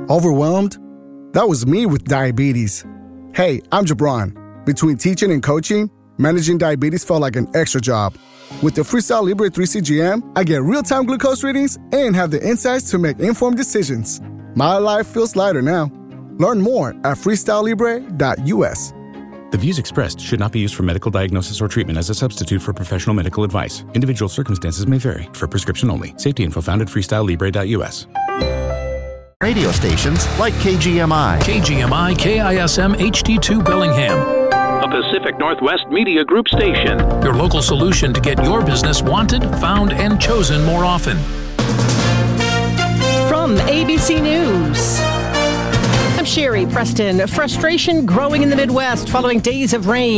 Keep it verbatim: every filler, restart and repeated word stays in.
Overwhelmed? That was me with diabetes. Hey, I'm Jabron. Between teaching and coaching, managing diabetes felt like an extra job. With the Freestyle Libre three C G M, I get real-time glucose readings and have the insights to make informed decisions. My life feels lighter now. Learn more at freestyle libre dot u s. The views expressed should not be used for medical diagnosis or treatment as a substitute for professional medical advice. Individual circumstances may vary. For prescription only. Safety info found at freestyle libre dot u s. Radio stations like K G M I. K G M I K I S M H D two Bellingham. A Pacific Northwest Media Group station. Your local solution to get your business wanted, found, and chosen more often. From A B C News, I'm Sherry Preston. Frustration growing in the Midwest following days of rain.